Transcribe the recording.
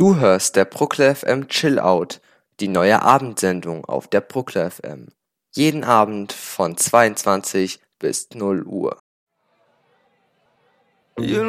Du hörst der Bruckler FM Chill Out, die neue Abendsendung auf der Bruckler FM. Jeden Abend von 22 bis 0 Uhr. You